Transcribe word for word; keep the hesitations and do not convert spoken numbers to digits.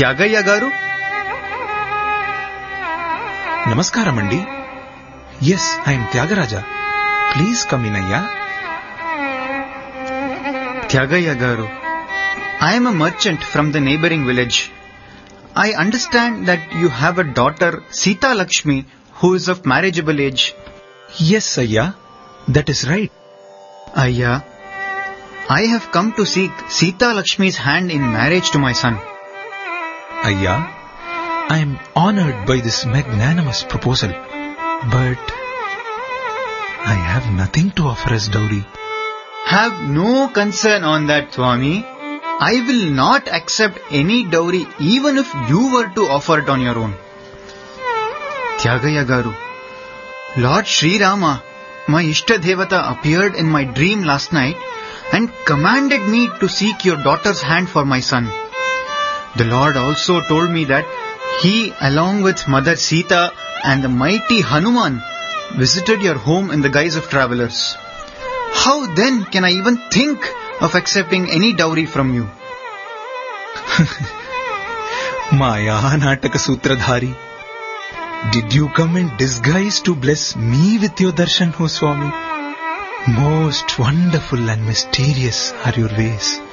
త్యాగయ్య గారు? నమస్కారమండి. Yes, I'm Tyagaraja. Please come in అయ్యా. త్యాగయ్య గారు, I am a merchant from the neighboring village. I understand that you have a daughter, Sita Lakshmi, who is of marriageable age. Yes అయ్యా, that is right. Ayya, I have come to seek Sita Lakshmi's hand in marriage to my son. అయ్యా, I'm honoured by this magnanimous proposal, but I have nothing to offer as dowry. Have no concern on that, Swami. I will not accept any dowry even if you were to offer it on your own. Tyagaya Garu, Lord Sri Rama, my Ishta Devata, appeared in my dream last night and commanded me to seek your daughter's hand for my son. The Lord also told me that he, along with Mother Sita and the mighty Hanuman, visited your home in the guise of travelers. How then can I even think of accepting any dowry from you? మాయా నాటక సూత్రధారి, did you come in disguise to bless me with your darshan, O Swami? Most wonderful and mysterious are your ways.